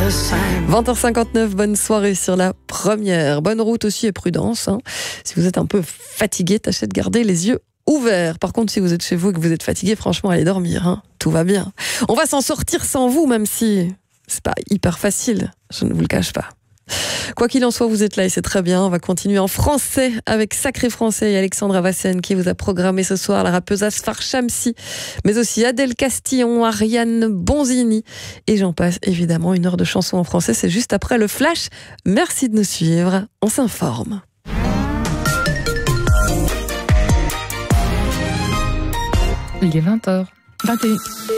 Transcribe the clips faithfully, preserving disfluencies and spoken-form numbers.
vingt heures cinquante-neuf, bonne soirée sur la première. Bonne route aussi et prudence. Hein. Si vous êtes un peu fatigué, tâchez de garder les yeux ouverts. Par contre, si vous êtes chez vous et que vous êtes fatigué, franchement, allez dormir. Hein. Tout va bien. On va s'en sortir sans vous, même si c'est pas hyper facile. Je ne vous le cache pas. Quoi qu'il en soit, vous êtes là et c'est très bien. On va continuer en français avec Sacré Français et Alexandre Avassen qui vous a programmé ce soir la rappeuse Asfar Shamsi, mais aussi Adèle Castillon, Ariane Bonzini et j'en passe évidemment. Une heure de chansons en français, c'est juste après le flash. Merci de nous suivre. On s'informe. Il est vingt heures vingt et une.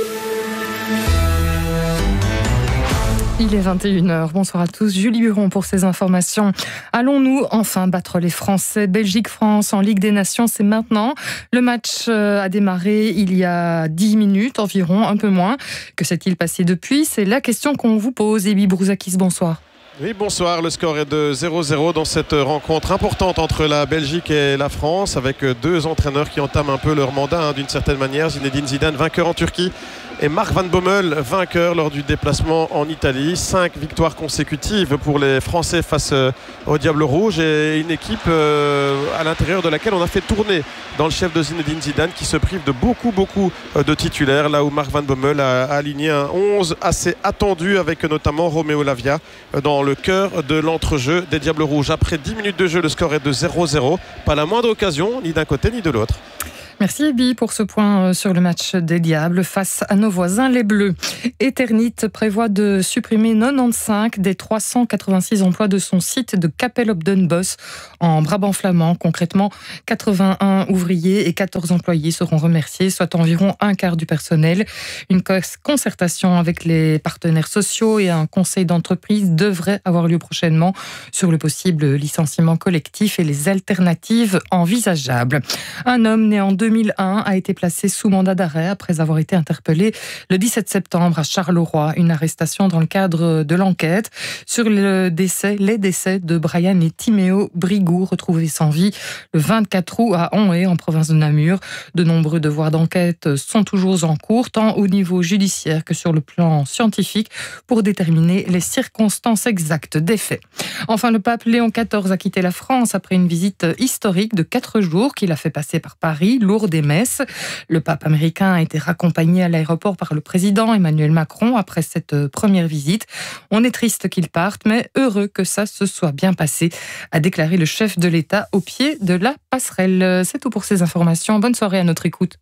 Il est vingt et une heures. Bonsoir à tous. Julie Buron pour ces informations. Allons-nous enfin battre les Français? Belgique-France en Ligue des Nations, c'est maintenant. Le match a démarré il y a dix minutes environ, un peu moins. Que s'est-il passé depuis? C'est la question qu'on vous pose. Ebi Brouzakis, bonsoir. Oui, bonsoir. Le score est de zéro zéro dans cette rencontre importante entre la Belgique et la France, avec deux entraîneurs qui entament un peu leur mandat hein, d'une certaine manière. Zinedine Zidane, vainqueur en Turquie, et Mark Van Bommel, vainqueur lors du déplacement en Italie. Cinq victoires consécutives pour les Français face au Diable Rouge, et une équipe euh, à l'intérieur de laquelle on a fait tourner dans le chef de Zinedine Zidane, qui se prive de beaucoup beaucoup de titulaires, là où Mark Van Bommel a, a aligné un onze assez attendu, avec notamment Roméo Lavia dans le cœur de l'entrejeu des Diables Rouges. Après dix minutes de jeu, le score est de zéro zéro. Pas la moindre occasion, ni d'un côté ni de l'autre. Merci Ebi pour ce point sur le match des Diables face à nos voisins les Bleus. Eternit prévoit de supprimer quatre-vingt-quinze des trois cent quatre-vingt-six emplois de son site de Capelle op den Bosch en Brabant flamand. Concrètement, quatre-vingt-un ouvriers et quatorze employés seront remerciés, soit environ un quart du personnel. Une concertation avec les partenaires sociaux et un conseil d'entreprise devrait avoir lieu prochainement sur le possible licenciement collectif et les alternatives envisageables. Un homme né en deux mille un a été placé sous mandat d'arrêt après avoir été interpellé le dix-sept septembre à Charleroi. Une arrestation dans le cadre de l'enquête sur le décès, les décès de Brian et Timéo Brigou, retrouvés sans vie le vingt-quatre août à Onhaye, en province de Namur. De nombreux devoirs d'enquête sont toujours en cours, tant au niveau judiciaire que sur le plan scientifique, pour déterminer les circonstances exactes des faits. Enfin, le pape Léon quatorze a quitté la France après une visite historique de quatre jours qu'il a fait passer par Paris, Lourdes et Metz. Le pape américain a été raccompagné à l'aéroport par le président Emmanuel Macron après cette première visite. On est triste qu'il parte, mais heureux que ça se soit bien passé, a déclaré le chef de l'État au pied de la passerelle. C'est tout pour ces informations. Bonne soirée à notre écoute.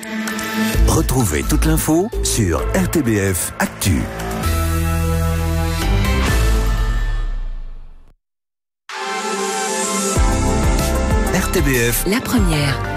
Retrouvez toute l'info sur R T B F Actu. R T B F, la première.